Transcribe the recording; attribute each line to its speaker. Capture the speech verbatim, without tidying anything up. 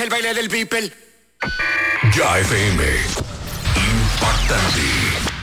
Speaker 1: el baile del Beeple.
Speaker 2: Ya F M. Impactante.